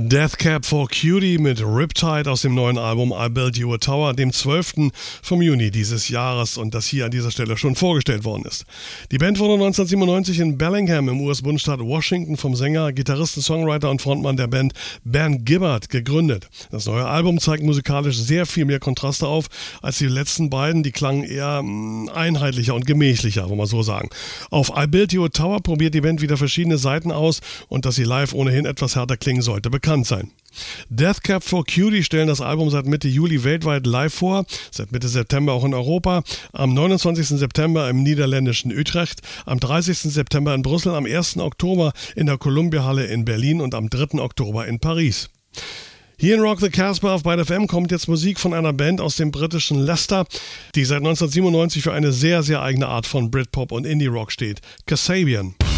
Death Cab for Cutie mit Riptide aus dem neuen Album I Built You a Tower, dem 12. vom Juni dieses Jahres und das hier an dieser Stelle schon vorgestellt worden ist. Die Band wurde 1997 in Bellingham im US-Bundesstaat Washington vom Sänger, Gitarristen, Songwriter und Frontmann der Band Ben Gibbard gegründet. Das neue Album zeigt musikalisch sehr viel mehr Kontraste auf als die letzten beiden, die klangen eher einheitlicher und gemächlicher, wollen wir so sagen. Auf I Built You a Tower probiert die Band wieder verschiedene Seiten aus und dass sie live ohnehin etwas härter klingen sollte, bekannt sein. Death Cab for Cutie stellen das Album seit Mitte Juli weltweit live vor, seit Mitte September auch in Europa, am 29. September im niederländischen Utrecht, am 30. September in Brüssel, am 1. Oktober in der Columbia-Halle in Berlin und am 3. Oktober in Paris. Hier in Rock the Casbah auf Byte FM kommt jetzt Musik von einer Band aus dem britischen Leicester, die seit 1997 für eine sehr, sehr eigene Art von Britpop und Indie-Rock steht, Kasabian.